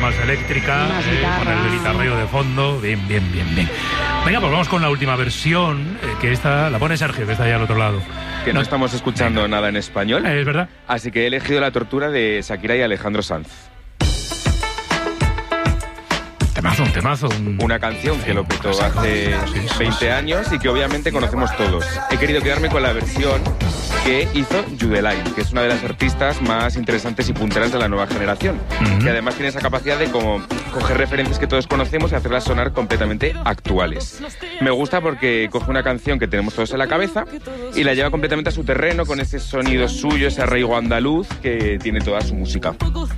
más eléctrica, con el guitarreo de fondo. Bien. Venga, pues vamos con la última versión, que esta la pone Sergio, que está allá al otro lado. Que no estamos escuchando nada en español. Es verdad. Así que he elegido La tortura de Shakira y Alejandro Sanz. Temazo. Una canción que lo petó hace 20 años y que obviamente conocemos todos. He querido quedarme con la versión que hizo Judelay, que es una de las artistas más interesantes y punteras de la nueva generación. Que además tiene esa capacidad de como coger referencias que todos conocemos y hacerlas sonar completamente actuales. Me gusta porque coge una canción que tenemos todos en la cabeza y la lleva completamente a su terreno con ese sonido suyo, ese arraigo andaluz que tiene toda su música.